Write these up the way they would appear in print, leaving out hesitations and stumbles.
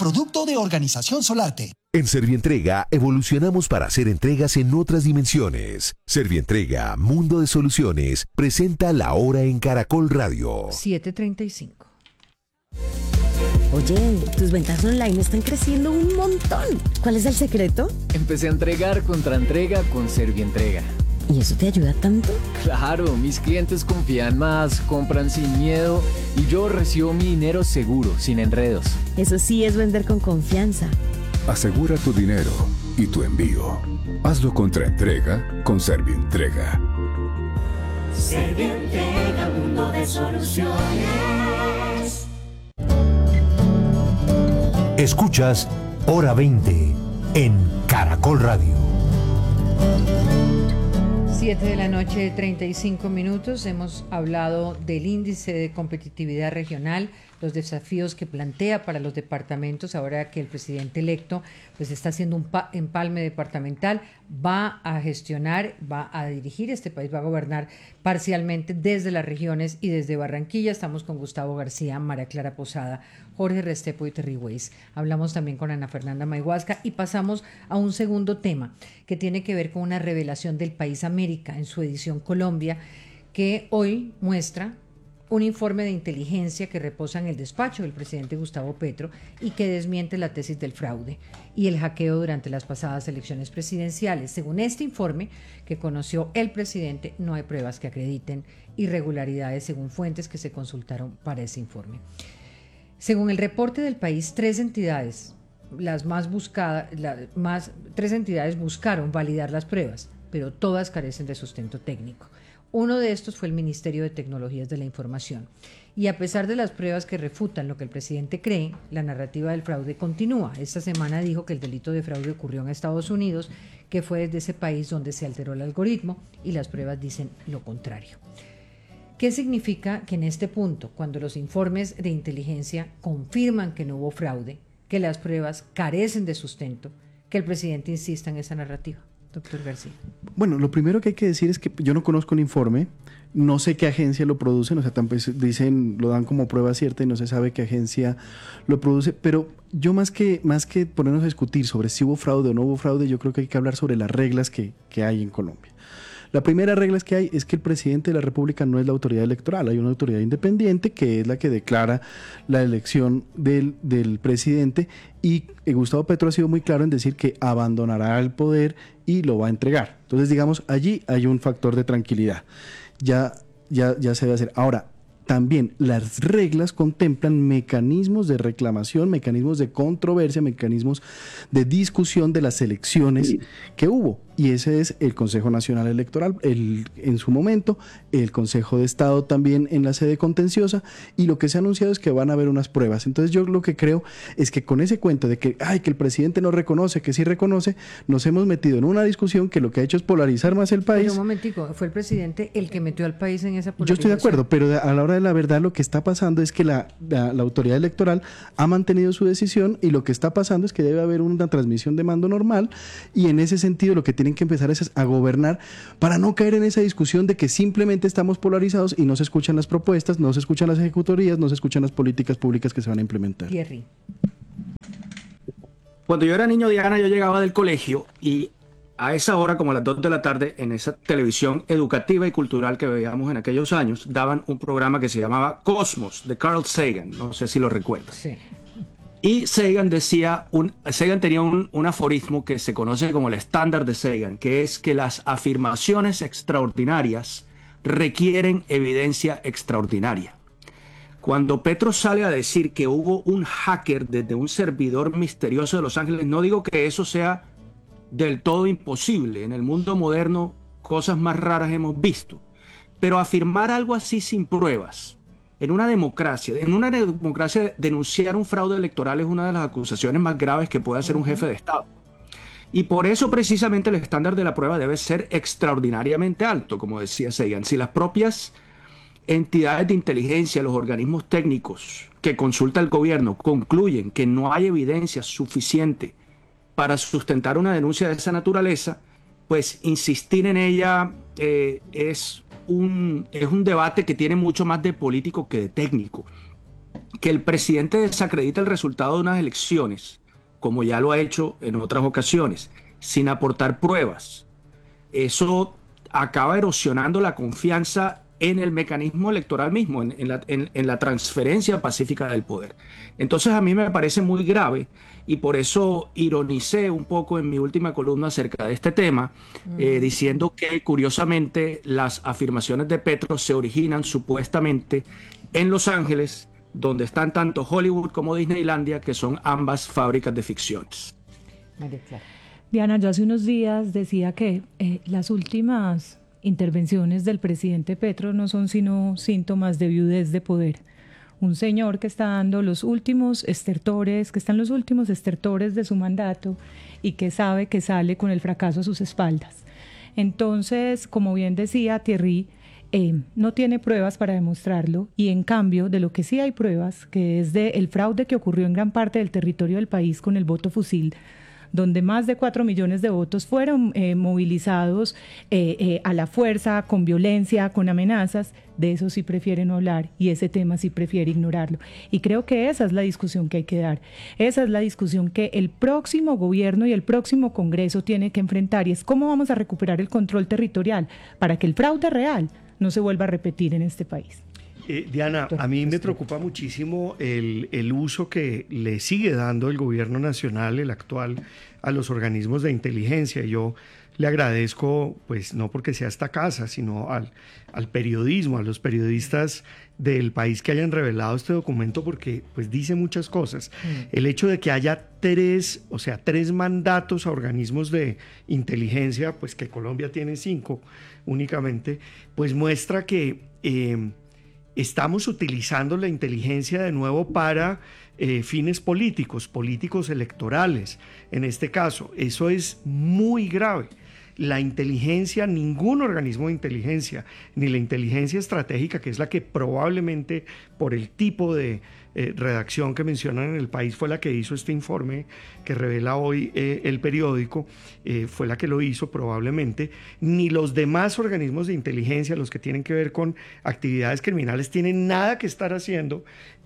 producto de Organización Solarte. En Servientrega evolucionamos para hacer entregas en otras dimensiones. Servientrega, Mundo de Soluciones, presenta La Hora en Caracol Radio. 7:35. Oye, tus ventas online están creciendo un montón. ¿Cuál es el secreto? Empecé a entregar contra entrega con Servientrega. ¿Y eso te ayuda tanto? Claro, mis clientes confían más, compran sin miedo y yo recibo mi dinero seguro, sin enredos. Eso sí es vender con confianza. Asegura tu dinero y tu envío. Hazlo contra entrega con Servientrega. Servientrega, mundo de soluciones. Escuchas Hora 20 en Caracol Radio. 7:35 p.m. Hemos hablado del índice de competitividad regional, los desafíos que plantea para los departamentos, ahora que el presidente electo pues está haciendo un empalme departamental, va a gestionar, va a dirigir este país, va a gobernar parcialmente desde las regiones y desde Barranquilla. Estamos con Gustavo García, María Clara Posada, Jorge Restrepo y Terry Weiss. Hablamos también con Ana Fernanda Mayhuasca y pasamos a un segundo tema que tiene que ver con una revelación del País América en su edición Colombia, que hoy muestra un informe de inteligencia que reposa en el despacho del presidente Gustavo Petro y que desmiente la tesis del fraude y el hackeo durante las pasadas elecciones presidenciales. Según este informe que conoció el presidente, no hay pruebas que acrediten irregularidades según fuentes que se consultaron para ese informe. Según el reporte del país, tres entidades buscaron validar las pruebas, pero todas carecen de sustento técnico. Uno de estos fue el Ministerio de Tecnologías de la Información. Y a pesar de las pruebas que refutan lo que el presidente cree, la narrativa del fraude continúa. Esta semana dijo que el delito de fraude ocurrió en Estados Unidos, que fue desde ese país donde se alteró el algoritmo, y las pruebas dicen lo contrario. ¿Qué significa que en este punto, cuando los informes de inteligencia confirman que no hubo fraude, que las pruebas carecen de sustento, que el presidente insista en esa narrativa? Doctor García. Bueno, lo primero que hay que decir es que yo no conozco el informe, no sé qué agencia lo produce, o sea, dicen, lo dan como prueba cierta y no se sabe qué agencia lo produce, pero yo más que ponernos a discutir sobre si hubo fraude o no hubo fraude, yo creo que hay que hablar sobre las reglas que hay en Colombia. La primera regla que hay es que el presidente de la República no es la autoridad electoral, hay una autoridad independiente que es la que declara la elección del presidente, y Gustavo Petro ha sido muy claro en decir que abandonará el poder y lo va a entregar. Entonces, digamos, allí hay un factor de tranquilidad. Ya se debe hacer. Ahora, también las reglas contemplan mecanismos de reclamación, mecanismos de controversia, mecanismos de discusión de las elecciones que hubo. Y ese es el Consejo Nacional Electoral, en su momento, el Consejo de Estado también en la sede contenciosa, y lo que se ha anunciado es que van a haber unas pruebas. Entonces yo lo que creo es que con ese cuento de que el presidente no reconoce, que sí reconoce, nos hemos metido en una discusión que lo que ha hecho es polarizar más el país. Pero un momentico, fue el presidente el que metió al país en esa polarización. Yo estoy de acuerdo, pero a la hora de la verdad lo que está pasando es que la autoridad electoral ha mantenido su decisión, y lo que está pasando es que debe haber una transmisión de mando normal, y en ese sentido lo que tienen que empezar es a gobernar para no caer en esa discusión de que simplemente estamos polarizados y no se escuchan las propuestas, no se escuchan las ejecutorías, no se escuchan las políticas públicas que se van a implementar. Thierry. Cuando yo era niño, Diana, yo llegaba del colegio y a esa hora, como a las 2 de la tarde, en esa televisión educativa y cultural que veíamos en aquellos años, daban un programa que se llamaba Cosmos, de Carl Sagan, no sé si lo recuerdas. Sí. Y Sagan tenía un aforismo que se conoce como el estándar de Sagan, que es que las afirmaciones extraordinarias requieren evidencia extraordinaria. Cuando Petro sale a decir que hubo un hacker desde un servidor misterioso de Los Ángeles, no digo que eso sea del todo imposible. En el mundo moderno cosas más raras hemos visto. Pero afirmar algo así sin pruebas, en una democracia denunciar un fraude electoral es una de las acusaciones más graves que puede hacer un jefe de Estado. Y por eso precisamente el estándar de la prueba debe ser extraordinariamente alto, como decía Sagan. Si las propias entidades de inteligencia, los organismos técnicos que consulta el gobierno concluyen que no hay evidencia suficiente para sustentar una denuncia de esa naturaleza, pues insistir en ella es un debate que tiene mucho más de político que de técnico. que el presidente desacredita el resultado de unas elecciones, como ya lo ha hecho en otras ocasiones, sin aportar pruebas, eso acaba erosionando la confianza en el mecanismo electoral mismo, en la transferencia pacífica del poder. Entonces a mí me parece muy grave y por eso ironicé un poco en mi última columna acerca de este tema, diciendo que curiosamente las afirmaciones de Petro se originan supuestamente en Los Ángeles, donde están tanto Hollywood como Disneylandia, que son ambas fábricas de ficciones. María Clara. Diana, yo hace unos días decía que las últimas intervenciones del presidente Petro no son sino síntomas de viudez de poder. Un señor que está dando los últimos estertores, que están los últimos estertores de su mandato y que sabe que sale con el fracaso a sus espaldas. Entonces, como bien decía Thierry, no tiene pruebas para demostrarlo y en cambio de lo que sí hay pruebas, que es del fraude que ocurrió en gran parte del territorio del país con el voto fusil, donde más de 4 millones de votos fueron movilizados a la fuerza, con violencia, con amenazas, de eso sí prefiere no hablar y ese tema sí prefiere ignorarlo. Y creo que esa es la discusión que hay que dar, esa es la discusión que el próximo gobierno y el próximo Congreso tiene que enfrentar y es cómo vamos a recuperar el control territorial para que el fraude real no se vuelva a repetir en este país. Diana, a mí me preocupa muchísimo el uso que le sigue dando el gobierno nacional, el actual, a los organismos de inteligencia. Yo le agradezco, pues no porque sea esta casa, sino al periodismo, a los periodistas del país que hayan revelado este documento, porque pues dice muchas cosas. El hecho de que haya tres mandatos a organismos de inteligencia, pues que Colombia tiene 5 únicamente, pues muestra que estamos utilizando la inteligencia de nuevo para fines políticos electorales. En este caso, eso es muy grave. La inteligencia, ningún organismo de inteligencia, ni la inteligencia estratégica, que es la que probablemente por el tipo de redacción que mencionan en el país fue la que hizo este informe que revela hoy el periódico, fue la que lo hizo probablemente, ni los demás organismos de inteligencia, los que tienen que ver con actividades criminales, tienen nada que estar haciendo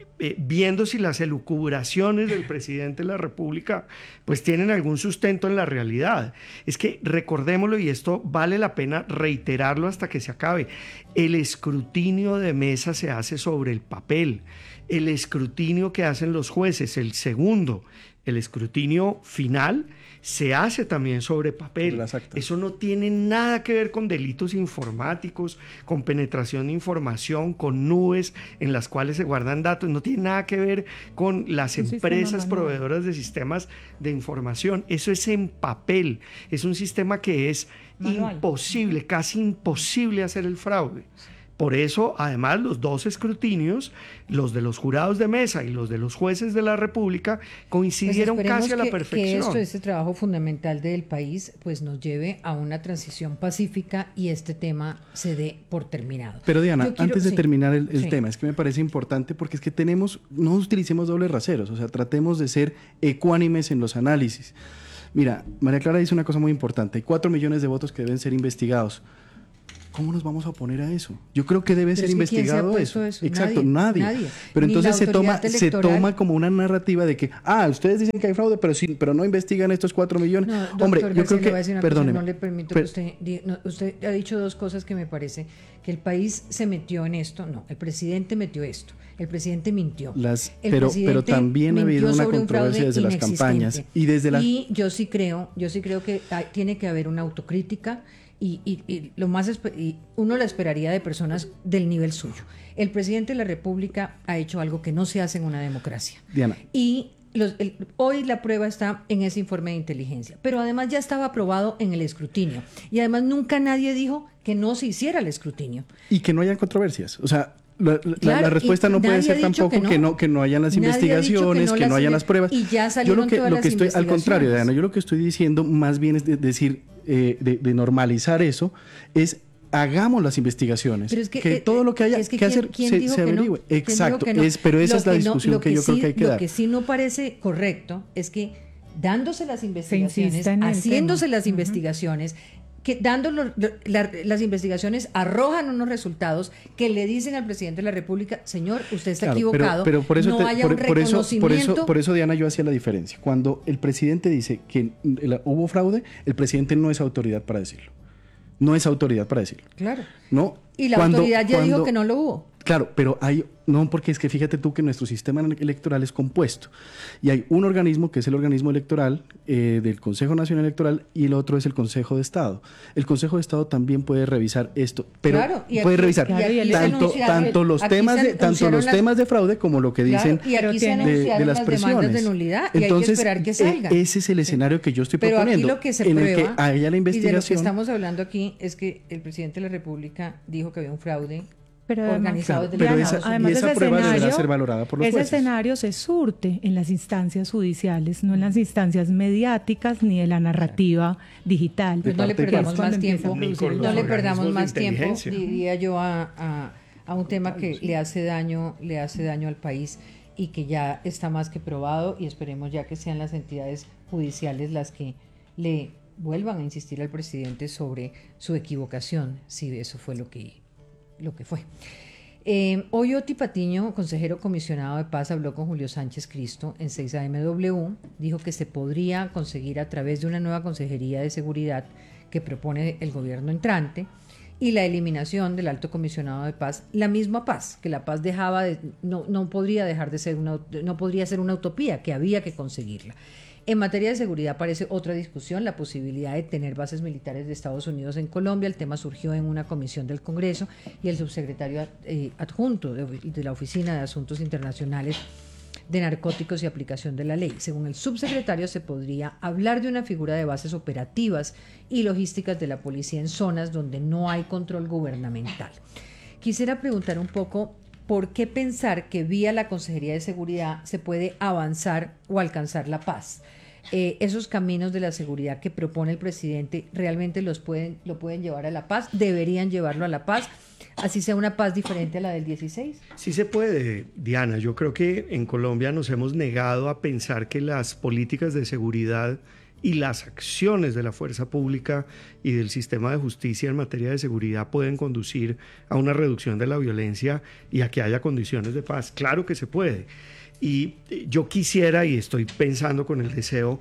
viendo si las elucubraciones del presidente de la República pues tienen algún sustento en la realidad. Es que recordémoslo, y esto vale la pena reiterarlo hasta que se acabe, el escrutinio de mesa se hace sobre el papel, el escrutinio que hacen los jueces, el segundo, el escrutinio final, se hace también sobre papel. Eso no tiene nada que ver con delitos informáticos, con penetración de información, con nubes en las cuales se guardan datos, no tiene nada que ver con las empresas proveedoras de sistemas de información. Eso es en papel, es un sistema que es imposible, casi imposible hacer el fraude. Por eso, además, los 2 escrutinios, los de los jurados de mesa y los de los jueces de la República, coincidieron pues casi a la perfección. Que este trabajo fundamental del país, pues nos lleve a una transición pacífica y este tema se dé por terminado. Pero Diana, antes de terminar el tema, es que me parece importante porque es que no utilicemos dobles raseros, o sea, tratemos de ser ecuánimes en los análisis. Mira, María Clara dice una cosa muy importante, hay 4 millones de votos que deben ser investigados. ¿Cómo nos vamos a oponer a eso? Yo creo que debe ser investigado eso. Exacto, nadie. Pero entonces se toma como una narrativa de que, ustedes dicen que hay fraude, pero no investigan estos 4 millones. No, hombre, doctor, yo creo que, perdóneme. No le permito que usted ha dicho 2 cosas que me parece, que el país se metió en esto. No, el presidente metió esto. El presidente mintió. Pero también ha habido una controversia desde las campañas y yo sí creo que tiene que haber una autocrítica. Y lo más uno la esperaría de personas del nivel suyo. El presidente de la República ha hecho algo que no se hace en una democracia. Diana. Y hoy la prueba está en ese informe de inteligencia, pero además ya estaba aprobado en el escrutinio. Y además nunca nadie dijo que no se hiciera el escrutinio. Y que no haya controversias. O sea, la respuesta no puede ser tampoco que no hayan las investigaciones, que no hayan las pruebas. Y ya salieron todas las investigaciones. Al contrario, Diana, yo lo que estoy diciendo más bien es decir, de normalizar eso, es hagamos las investigaciones, pero es que todo lo que haya que hacer se averigüe. Exacto, pero esa es la discusión que yo creo que hay que dar. Lo que sí no parece correcto es que dándose las investigaciones, haciéndose las investigaciones, que las investigaciones arrojan unos resultados que le dicen al presidente de la República, señor, usted está equivocado, pero por eso no haya un reconocimiento. Por eso, Diana, yo hacía la diferencia. Cuando el presidente dice que hubo fraude, el presidente no es autoridad para decirlo. No es autoridad para decirlo. Claro. ¿No? Y la autoridad ya dijo que no lo hubo. Claro, pero no, porque es que fíjate tú que nuestro sistema electoral es compuesto y hay un organismo que es el organismo electoral del Consejo Nacional Electoral y el otro es el Consejo de Estado. El Consejo de Estado también puede revisar esto, pero puede revisar tanto los temas de fraude como lo que dicen de las presiones. De nulidad, entonces, y hay que esperar que salgan. Ese es el escenario que yo estoy pero proponiendo. Aquí lo que se en prueba, el que haya la investigación. Y de lo que estamos hablando aquí es que el presidente de la República dijo que había un fraude organizado desde además esa prueba deberá ser valorada por los jueces. Ese escenario se surte en las instancias judiciales, no en las instancias mediáticas ni de la narrativa digital. Pues no le perdamos más tiempo, diría yo, a un tema que le hace daño al país y que ya está más que probado, y esperemos ya que sean las entidades judiciales las que le vuelvan a insistir al presidente sobre su equivocación, si eso fue lo que fue. Hoy Oti Patiño, consejero comisionado de paz, habló con Julio Sánchez Cristo en 6AMW, dijo que se podría conseguir a través de una nueva consejería de seguridad que propone el gobierno entrante y la eliminación del alto comisionado de paz, la misma paz, que la paz no podría dejar de ser no podría ser una utopía, que había que conseguirla. En materia de seguridad aparece otra discusión, la posibilidad de tener bases militares de Estados Unidos en Colombia. El tema surgió en una comisión del Congreso y el subsecretario adjunto de la Oficina de Asuntos Internacionales de Narcóticos y Aplicación de la Ley. Según el subsecretario, se podría hablar de una figura de bases operativas y logísticas de la policía en zonas donde no hay control gubernamental. Quisiera preguntar un poco, ¿por qué pensar que vía la Consejería de Seguridad se puede avanzar o alcanzar la paz? Esos caminos de la seguridad que propone el presidente, ¿realmente lo pueden llevar a la paz? ¿Deberían llevarlo a la paz? ¿Así sea una paz diferente a la del 16? Sí se puede, Diana. Yo creo que en Colombia nos hemos negado a pensar que las políticas de seguridad y las acciones de la fuerza pública y del sistema de justicia en materia de seguridad pueden conducir a una reducción de la violencia y a que haya condiciones de paz. Claro que se puede. Y yo quisiera, y estoy pensando con el deseo,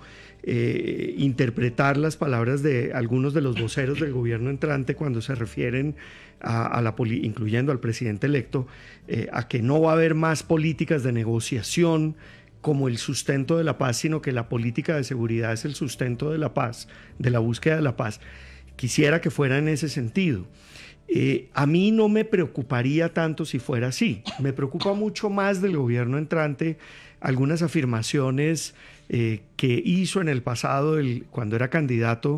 interpretar las palabras de algunos de los voceros del gobierno entrante cuando se refieren incluyendo al presidente electo, a que no va a haber más políticas de negociación como el sustento de la paz, sino que la política de seguridad es el sustento de la paz, de la búsqueda de la paz. Quisiera que fuera en ese sentido. A mí no me preocuparía tanto si fuera así. Me preocupa mucho más del gobierno entrante algunas afirmaciones que hizo en el pasado, cuando era candidato,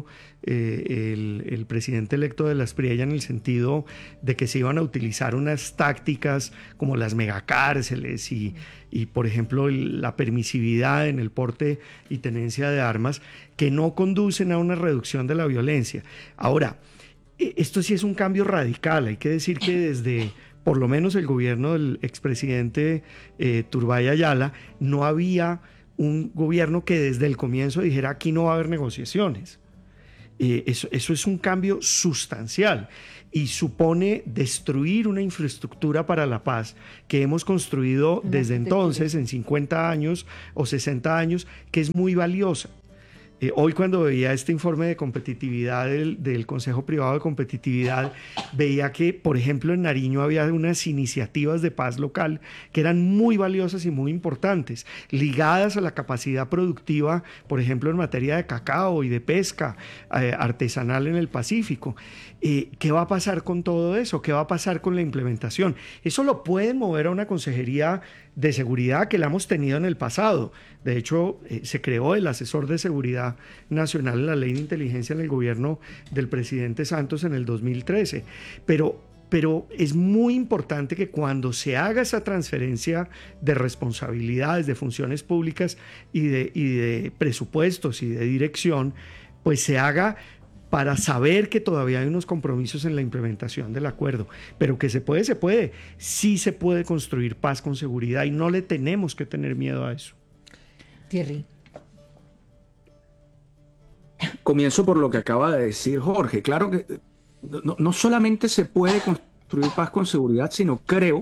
el presidente electo de la Espriella, en el sentido de que se iban a utilizar unas tácticas como las megacárceles y por ejemplo, la permisividad en el porte y tenencia de armas, que no conducen a una reducción de la violencia. Ahora, esto sí es un cambio radical. Hay que decir que desde por lo menos el gobierno del expresidente Turbay Ayala no había un gobierno que desde el comienzo dijera aquí no va a haber negociaciones. Eso es un cambio sustancial y supone destruir una infraestructura para la paz que hemos construido desde entonces en 50 años o 60 años, que es muy valiosa. Hoy cuando veía este informe de competitividad del Consejo Privado de Competitividad, veía que, por ejemplo, en Nariño había unas iniciativas de paz local que eran muy valiosas y muy importantes, ligadas a la capacidad productiva, por ejemplo, en materia de cacao y de pesca artesanal en el Pacífico. ¿Qué va a pasar con todo eso? ¿Qué va a pasar con la implementación? Eso lo pueden mover a una consejería de seguridad que la hemos tenido en el pasado. De hecho, se creó el asesor de seguridad nacional en la ley de inteligencia en el gobierno del presidente Santos en el 2013. Pero es muy importante que cuando se haga esa transferencia de responsabilidades, de funciones públicas y de presupuestos y de dirección, pues se haga para saber que todavía hay unos compromisos en la implementación del acuerdo, pero que se puede, sí se puede construir paz con seguridad y no le tenemos que tener miedo a eso. Thierry. Comienzo por lo que acaba de decir Jorge. Claro que no solamente se puede construir paz con seguridad, sino creo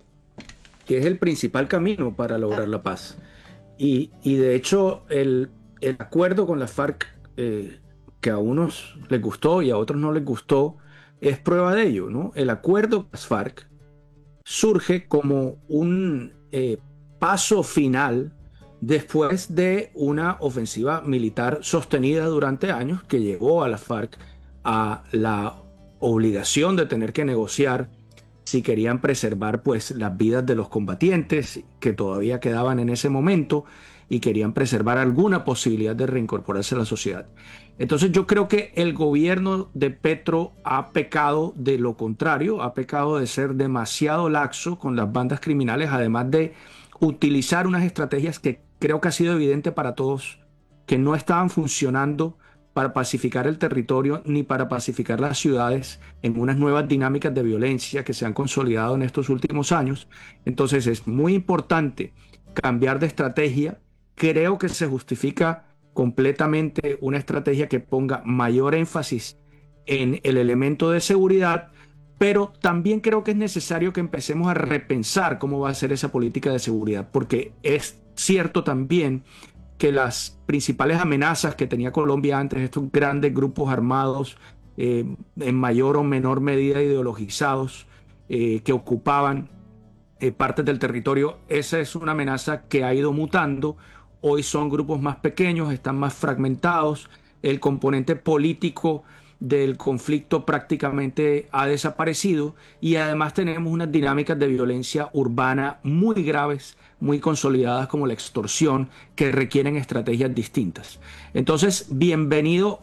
que es el principal camino para lograr la paz. Y de hecho, el acuerdo con la FARC, que a unos les gustó y a otros no les gustó, es prueba de ello, ¿no? El acuerdo con las FARC surge como un paso final después de una ofensiva militar sostenida durante años que llevó a la FARC a la obligación de tener que negociar si querían preservar pues las vidas de los combatientes que todavía quedaban en ese momento y querían preservar alguna posibilidad de reincorporarse a la sociedad. Entonces yo creo que el gobierno de Petro ha pecado de lo contrario, ha pecado de ser demasiado laxo con las bandas criminales, además de utilizar unas estrategias que creo que ha sido evidente para todos que no estaban funcionando para pacificar el territorio ni para pacificar las ciudades en unas nuevas dinámicas de violencia que se han consolidado en estos últimos años. Entonces es muy importante cambiar de estrategia. Creo que se justifica completamente una estrategia que ponga mayor énfasis en el elemento de seguridad, pero también creo que es necesario que empecemos a repensar cómo va a ser esa política de seguridad, porque es cierto también que las principales amenazas que tenía Colombia antes, estos grandes grupos armados, en mayor o menor medida ideologizados, que ocupaban partes del territorio, esa es una amenaza que ha ido mutando. Hoy son grupos más pequeños, están más fragmentados, el componente político del conflicto prácticamente ha desaparecido y además tenemos unas dinámicas de violencia urbana muy graves, muy consolidadas como la extorsión, que requieren estrategias distintas. Entonces, bienvenido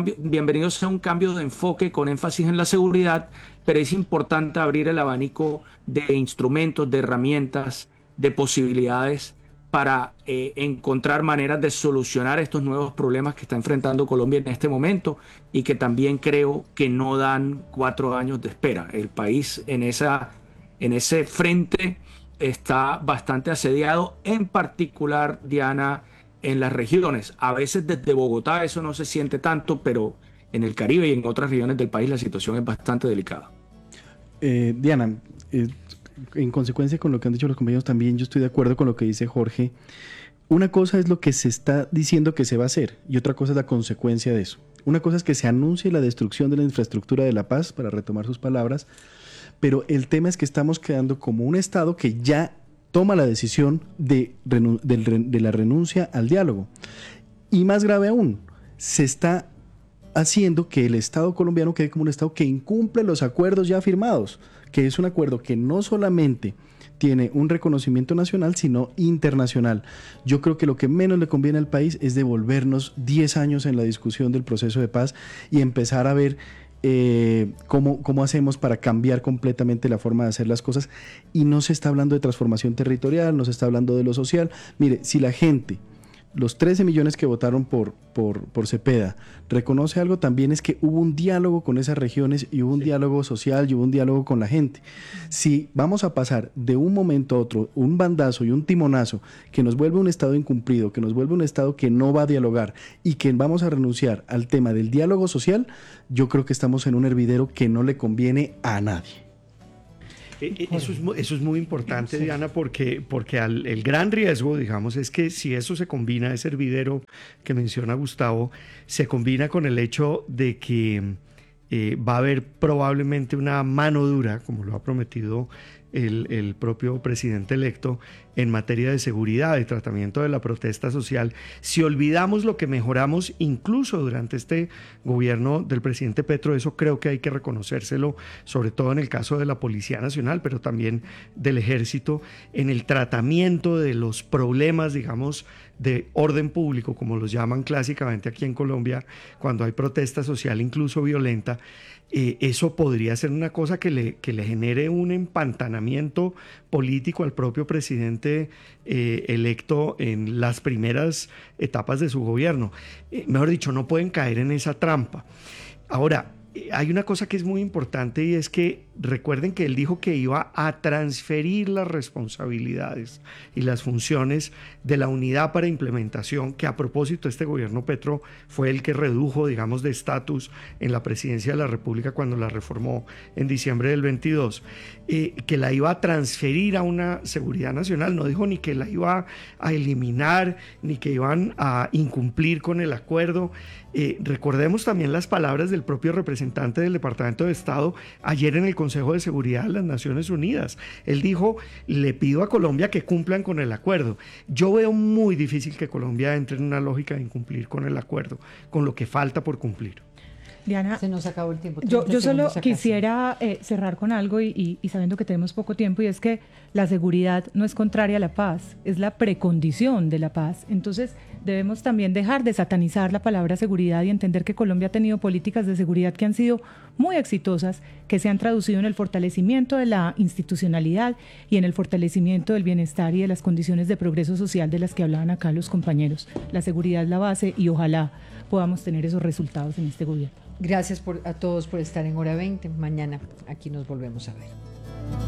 sea un cambio de enfoque con énfasis en la seguridad, pero es importante abrir el abanico de instrumentos, de herramientas, de posibilidades para encontrar maneras de solucionar estos nuevos problemas que está enfrentando Colombia en este momento y que también creo que no dan 4 años de espera. El país en ese frente está bastante asediado, en particular, Diana, en las regiones. A veces desde Bogotá eso no se siente tanto, pero en el Caribe y en otras regiones del país la situación es bastante delicada. Diana, en consecuencia con lo que han dicho los compañeros también, yo estoy de acuerdo con lo que dice Jorge. Una cosa es lo que se está diciendo que se va a hacer y otra cosa es la consecuencia de eso. Una cosa es que se anuncie la destrucción de la infraestructura de la paz, para retomar sus palabras, pero el tema es que estamos quedando como un Estado que ya toma la decisión de la renuncia al diálogo. Y más grave aún, se está haciendo que el Estado colombiano quede como un Estado que incumple los acuerdos ya firmados, que es un acuerdo que no solamente tiene un reconocimiento nacional, sino internacional. Yo creo que lo que menos le conviene al país es devolvernos 10 años en la discusión del proceso de paz y empezar a ver cómo hacemos para cambiar completamente la forma de hacer las cosas. Y no se está hablando de transformación territorial, no se está hablando de lo social. Mire, si la gente, los 13 millones que votaron por Cepeda, reconoce algo también es que hubo un diálogo con esas regiones y hubo un diálogo social y hubo un diálogo con la gente. Si vamos a pasar de un momento a otro, un bandazo y un timonazo que nos vuelve un Estado incumplido, que nos vuelve un Estado que no va a dialogar y que vamos a renunciar al tema del diálogo social, yo creo que estamos en un hervidero que no le conviene a nadie. Eso es muy importante, Diana, porque el gran riesgo, digamos, es que si eso se combina, ese hervidero que menciona Gustavo, se combina con el hecho de que va a haber probablemente una mano dura, como lo ha prometido el propio presidente electo, en materia de seguridad y tratamiento de la protesta social. Si olvidamos lo que mejoramos incluso durante este gobierno del presidente Petro, eso creo que hay que reconocérselo, sobre todo en el caso de la Policía Nacional, pero también del Ejército, en el tratamiento de los problemas, digamos, de orden público, como los llaman clásicamente aquí en Colombia, cuando hay protesta social, incluso violenta. Eso podría ser una cosa que le genere un empantanamiento político al propio presidente electo en las primeras etapas de su gobierno. Mejor dicho, no pueden caer en esa trampa. Ahora, hay una cosa que es muy importante y es que recuerden que él dijo que iba a transferir las responsabilidades y las funciones de la unidad para implementación, que a propósito este gobierno Petro fue el que redujo, digamos, de estatus en la presidencia de la República cuando la reformó en diciembre del 22, que la iba a transferir a una seguridad nacional. No dijo ni que la iba a eliminar ni que iban a incumplir con el acuerdo. Recordemos también las palabras del propio representante del Departamento de Estado ayer en el Consejo de Seguridad de las Naciones Unidas. Él dijo: le pido a Colombia que cumplan con el acuerdo. Yo veo muy difícil que Colombia entre en una lógica de incumplir con el acuerdo, con lo que falta por cumplir. Diana, se nos acabó el tiempo. Yo solo quisiera cerrar con algo y sabiendo que tenemos poco tiempo, y es que la seguridad no es contraria a la paz, es la precondición de la paz. Entonces debemos también dejar de satanizar la palabra seguridad y entender que Colombia ha tenido políticas de seguridad que han sido muy exitosas, que se han traducido en el fortalecimiento de la institucionalidad y en el fortalecimiento del bienestar y de las condiciones de progreso social de las que hablaban acá los compañeros. La seguridad es la base y ojalá podamos tener esos resultados en este gobierno. Gracias a todos por estar en Hora 20. Mañana aquí nos volvemos a ver.